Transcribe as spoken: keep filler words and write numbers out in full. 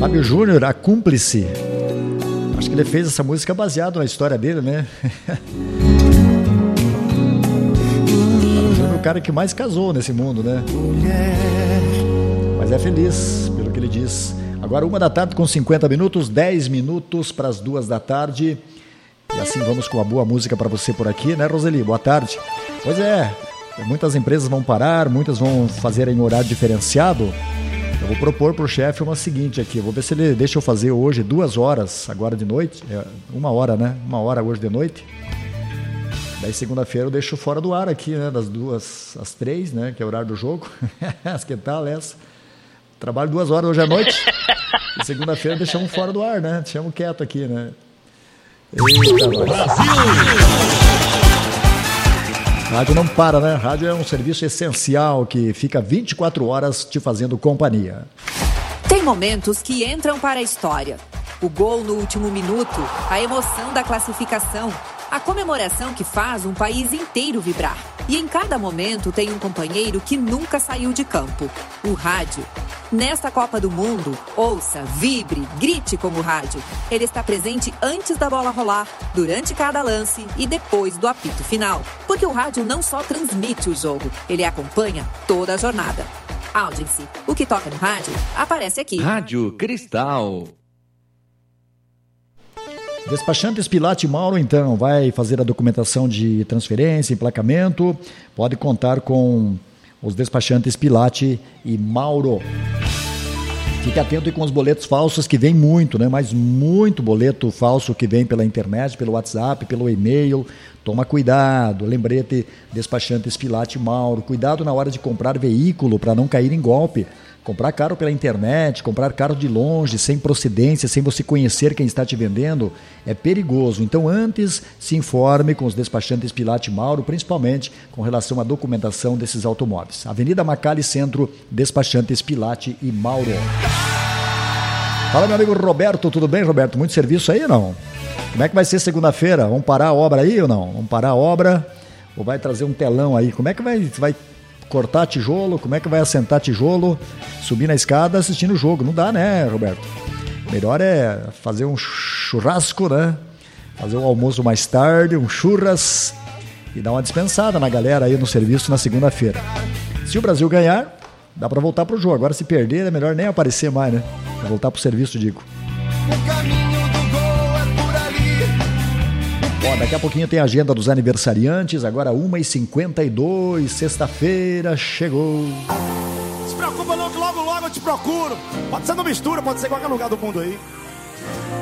Fábio Júnior, a cúmplice. Acho que ele fez essa música baseado na história dele, né? Fábio Júnior é o cara que mais casou nesse mundo, né? Mas é feliz, pelo que ele diz. Agora uma da tarde com cinquenta minutos, dez minutos para as duas da tarde. E assim vamos com uma boa música para você por aqui, né, Roseli? Boa tarde. Pois é, muitas empresas vão parar, muitas vão fazer em horário diferenciado. Eu vou propor para o chefe uma seguinte aqui, vou ver se ele deixa eu fazer hoje duas horas, agora de noite, é, uma hora, né? Uma hora hoje de noite. Daí segunda-feira eu deixo fora do ar aqui, né? Das duas às três, né? Que é o horário do jogo. As que tal essa? Trabalho duas horas hoje à noite. E segunda-feira deixamos fora do ar, né? Deixamos quieto aqui, né? Eita, Brasil! Rádio não para, né? Rádio é um serviço essencial que fica vinte e quatro horas te fazendo companhia. Tem momentos que entram para a história. O gol no último minuto, a emoção da classificação, a comemoração que faz um país inteiro vibrar. E em cada momento tem um companheiro que nunca saiu de campo, o rádio. Nesta Copa do Mundo, ouça, vibre, grite com o rádio. Ele está presente antes da bola rolar, durante cada lance e depois do apito final. Porque o rádio não só transmite o jogo, ele acompanha toda a jornada. Audience, o que toca no rádio, aparece aqui. Rádio Cristal. Despachantes Pilate Mauro, então, vai fazer a documentação de transferência, emplacamento. Pode contar com os despachantes Pilate e Mauro. Fique atento aí com os boletos falsos, que vem muito, né? Mas muito boleto falso que vem pela internet, pelo WhatsApp, pelo e-mail. Toma cuidado. Lembrete, despachantes Pilate Mauro. Cuidado na hora de comprar veículo para não cair em golpe. Comprar caro pela internet, comprar caro de longe, sem procedência, sem você conhecer quem está te vendendo, é perigoso. Então, antes, se informe com os despachantes Pilate Mauro, principalmente com relação à documentação desses automóveis. Avenida Macali Centro, despachantes Pilate e Mauro. Fala, meu amigo Roberto, tudo bem, Roberto? Muito serviço aí ou não? Como é que vai ser segunda-feira? Vamos parar a obra aí ou não? Vamos parar a obra ou vai trazer um telão aí? Como é que vai... vai cortar tijolo, como é que vai assentar tijolo, subir na escada assistindo o jogo? Não dá, né, Roberto? Melhor é fazer um churrasco, né? Fazer um almoço mais tarde, um churras e dar uma dispensada na galera aí no serviço na segunda-feira. Se o Brasil ganhar, dá pra voltar pro jogo. Agora se perder, é melhor nem aparecer mais, né? Pra voltar pro serviço, digo. O caminho do gol é por ali. Ó, daqui a pouquinho tem a agenda dos aniversariantes, agora uma e cinquenta e dois, sexta-feira, chegou. Se preocupa não que logo logo eu te procuro. Pode ser no Mistura, pode ser em qualquer lugar do mundo aí.